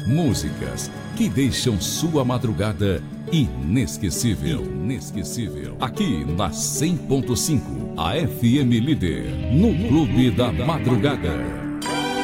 Músicas que deixam sua madrugada inesquecível. Inesquecível. Aqui na 100.5, a FM Líder, no Clube da Madrugada.